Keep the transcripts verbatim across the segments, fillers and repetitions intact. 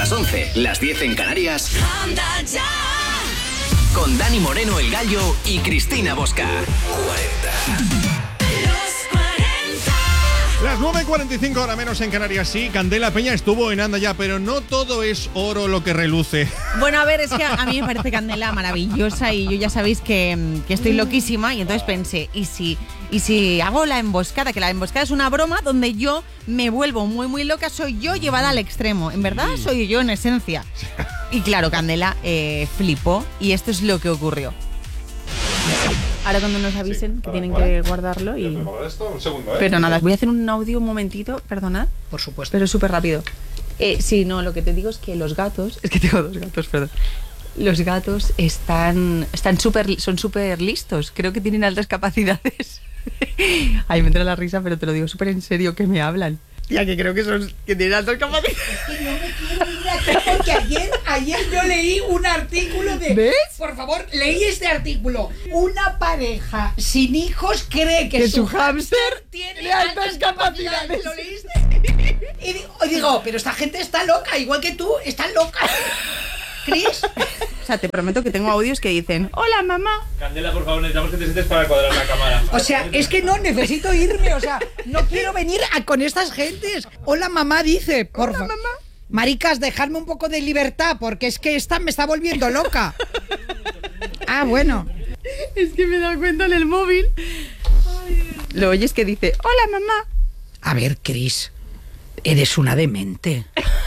las once, las diez en Canarias. Anda ya. Con Dani Moreno, el Gallo, y Cristina Bosca. cuarenta. Las nueve y cuarenta y cinco, hora menos en Canarias. Sí, Candela Peña estuvo en Anda Ya, pero no todo es oro lo que reluce. Bueno, a ver, es que a mí me parece Candela maravillosa y yo ya sabéis que, que estoy loquísima y entonces pensé, ¿y si, y si hago la emboscada? Que la emboscada es una broma donde yo me vuelvo muy, muy loca, soy yo llevada al extremo. En verdad, soy yo en esencia. Y claro, Candela eh, flipó y esto es lo que ocurrió. Ahora cuando nos avisen sí, que vale, tienen vale. que guardarlo y... Esto, un segundo, ¿eh? Pero nada, voy a hacer un audio un momentito, perdonad. Por supuesto. Pero súper rápido. Eh, sí, no, lo que te digo es que los gatos... Es que tengo dos gatos, perdón. Los gatos están, están super, son súper listos. Creo que tienen altas capacidades. Ay, me entra la risa, pero te lo digo súper en serio, que me hablan. Ya que creo que son que tienen altas capacidades. Es que no me quiero ir aquí porque ayer, ayer yo leí un artículo de... ¿Ves? Por favor, leí este artículo. Una pareja sin hijos cree que, que su, su hámster tiene altas capacidades. ¿Lo leíste? Y digo, y digo, pero esta gente está loca, igual que tú, están locas. ¿Cris? O sea, te prometo que tengo audios que dicen, hola mamá. Candela, por favor, necesitamos que te sientes para cuadrar la cámara. O sea, es que no, necesito irme, o sea, no quiero venir a, con estas gentes. Hola mamá, dice, por favor. Mamá. Maricas, dejadme un poco de libertad, porque es que esta me está volviendo loca. Ah, bueno. Es que me he dado cuenta en el móvil. Lo oyes que dice, hola mamá. A ver, Cris, eres una demente.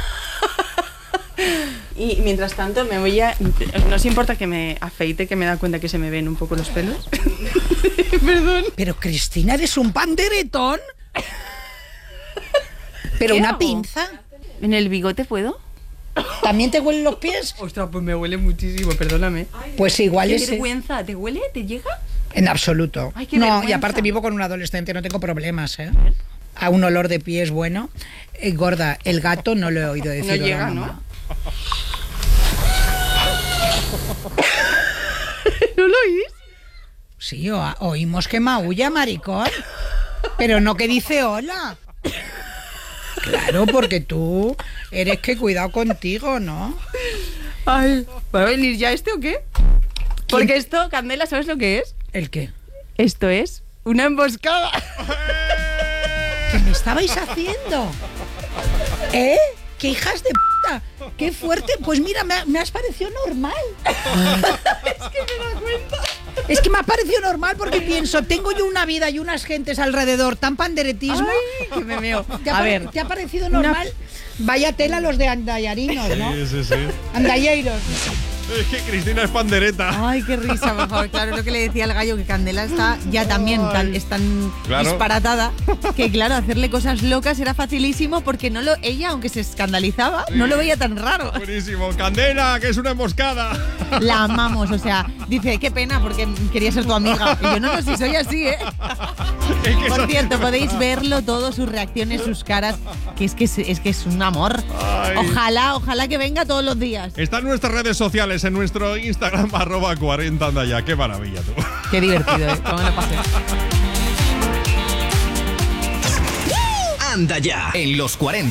Y mientras tanto me voy a... No os importa que me afeite, que me da cuenta que se me ven un poco los pelos. Perdón. Pero Cristina, ¿eres un panderetón? Pero una hago? pinza. ¿En el bigote puedo? ¿También te huelen los pies? Ostras, pues me huele muchísimo, perdóname. Pues igual ¿Qué es... vergüenza? ¿Te huele? ¿Te llega? En absoluto. Ay, qué no, vergüenza. y aparte vivo con un adolescente, no tengo problemas, ¿eh? A un olor de pies bueno. Eh, gorda, el gato no lo he oído decir. No llega, ¿no? ¿No lo oís? Sí, o, oímos que maulla, maricón. Pero no que dice hola. Claro, porque tú eres que cuidado contigo, ¿no? Ay, ¿va a venir ya este o qué? Porque esto, Candela, ¿sabes lo que es? ¿El qué? Esto es una emboscada. ¿Qué me estabais haciendo? ¿Eh? ¡Qué hijas de puta! ¡Qué fuerte! Pues mira, me, me has parecido normal. Es que me da cuenta. Es que me ha parecido normal porque pienso, tengo yo una vida y unas gentes alrededor, tan panderetismo. Ay, que me veo. ¿Te ha, a pare- ver. ¿Te ha parecido normal? Una... Vaya tela los de andallarinos, ¿no? Sí, sí, sí. Andalleiros. Es que Cristina es pandereta. Ay, qué risa, por favor. Claro, lo que le decía al Gallo, que Candela está ya también tan, es tan claro. disparatada, que claro, hacerle cosas locas era facilísimo porque no lo, ella, aunque se escandalizaba, sí. no lo veía tan raro. Buenísimo. Candela, que es una emboscada. La amamos, o sea, dice, qué pena porque quería ser tu amiga. Y yo, no, no, si soy así, ¿eh? Es que por eso... cierto, podéis verlo todo, sus reacciones, sus caras, que es que es, es, que es un amor. Ay. Ojalá, ojalá que venga todos los días. Está en nuestras redes sociales, en nuestro Instagram, arroba cuarenta anda ya. Qué maravilla, tú. Qué divertido, ¿eh? ¿Cómo me lo pasé? Anda ya, en los cuarenta.